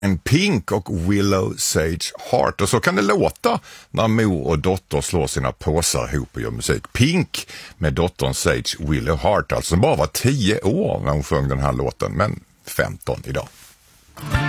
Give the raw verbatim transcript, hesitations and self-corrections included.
En Pink och Willow Sage Heart. Och så kan det låta när mor och dotter slår sina påsar ihop och gör musik. Pink med dottern Sage Willow Heart, alltså som bara var tio år när hon sjöng den här låten, men femton idag.